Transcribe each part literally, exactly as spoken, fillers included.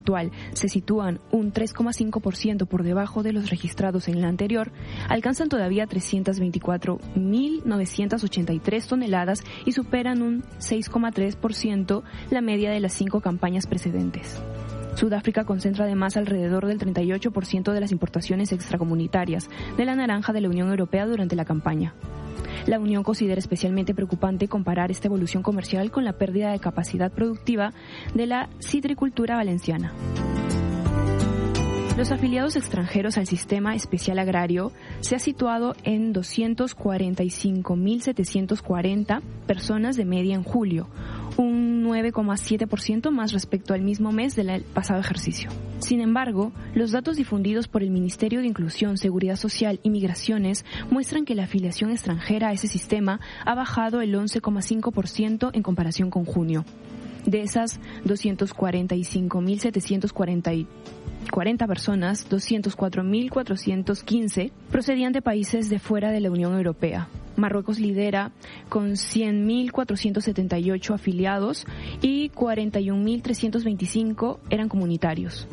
actual se sitúan un tres coma cinco por ciento por debajo de los registrados en la anterior, alcanzan todavía trescientas veinticuatro mil novecientas ochenta y tres toneladas y superan un seis coma tres por ciento la media de las cinco campañas precedentes. Sudáfrica concentra además alrededor del treinta y ocho por ciento de las importaciones extracomunitarias de la naranja de la Unión Europea durante la campaña. La Unión considera especialmente preocupante comparar esta evolución comercial con la pérdida de capacidad productiva de la citricultura valenciana. Los afiliados extranjeros al sistema especial agrario se ha situado en doscientos cuarenta y cinco mil setecientos cuarenta personas de media en julio, un nueve coma siete por ciento más respecto al mismo mes del pasado ejercicio. Sin embargo, los datos difundidos por el Ministerio de Inclusión, Seguridad Social y Migraciones muestran que la afiliación extranjera a ese sistema ha bajado el once coma cinco por ciento en comparación con junio. De esas doscientos cuarenta y cinco mil setecientos cuarenta personas, doscientos cuatro mil cuatrocientos quince procedían de países de fuera de la Unión Europea. Marruecos lidera con cien mil cuatrocientos setenta y ocho afiliados y cuarenta y un mil trescientos veinticinco eran comunitarios.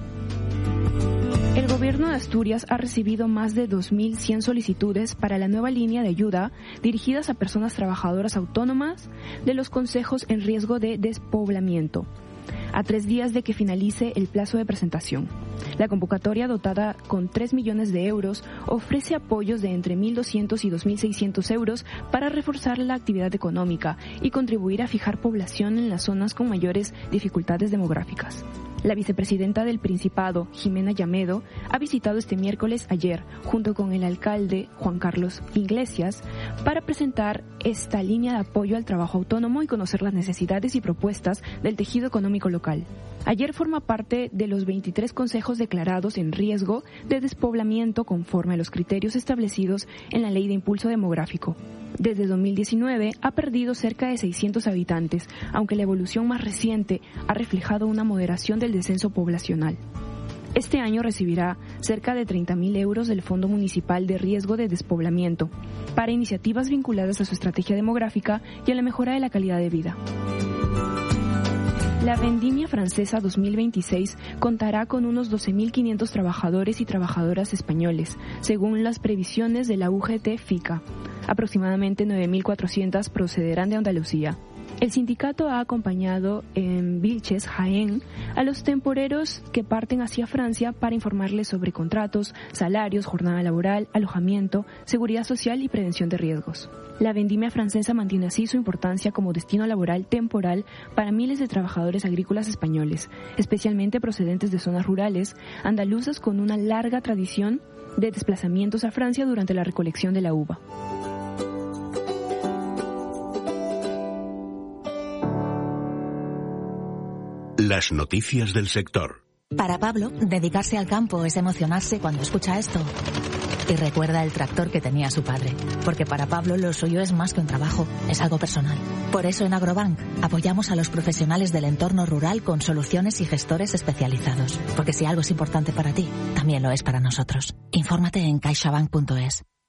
El gobierno de Asturias ha recibido más de dos mil cien solicitudes para la nueva línea de ayuda dirigidas a personas trabajadoras autónomas de los consejos en riesgo de despoblamiento, a tres días de que finalice el plazo de presentación. La convocatoria, dotada con tres millones de euros, ofrece apoyos de entre mil doscientos y dos mil seiscientos euros para reforzar la actividad económica y contribuir a fijar población en las zonas con mayores dificultades demográficas. La vicepresidenta del Principado, Jimena Llamedo, ha visitado este miércoles ayer, junto con el alcalde Juan Carlos Iglesias, para presentar esta línea de apoyo al trabajo autónomo y conocer las necesidades y propuestas del tejido económico local. Ayer forma parte de los veintitrés consejos declarados en riesgo de despoblamiento conforme a los criterios establecidos en la Ley de Impulso Demográfico. Desde dos mil diecinueve ha perdido cerca de seiscientos habitantes, aunque la evolución más reciente ha reflejado una moderación del descenso poblacional. Este año recibirá cerca de treinta mil euros del Fondo Municipal de Riesgo de Despoblamiento para iniciativas vinculadas a su estrategia demográfica y a la mejora de la calidad de vida. La Vendimia Francesa dos mil veintiséis contará con unos doce mil quinientos trabajadores y trabajadoras españoles, según las previsiones de la U G T FICA. Aproximadamente nueve mil cuatrocientos procederán de Andalucía. El sindicato ha acompañado en Vilches, Jaén, a los temporeros que parten hacia Francia para informarles sobre contratos, salarios, jornada laboral, alojamiento, seguridad social y prevención de riesgos. La Vendimia Francesa mantiene así su importancia como destino laboral temporal para miles de trabajadores agrícolas españoles, especialmente procedentes de zonas rurales, andaluzas con una larga tradición de desplazamientos a Francia durante la recolección de la uva. Las noticias del sector. Para Pablo, dedicarse al campo es emocionarse cuando escucha esto. Y recuerda el tractor que tenía su padre. Porque para Pablo lo suyo es más que un trabajo, es algo personal. Por eso en Agrobank apoyamos a los profesionales del entorno rural con soluciones y gestores especializados. Porque si algo es importante para ti, también lo es para nosotros. Infórmate en caixabank punto es.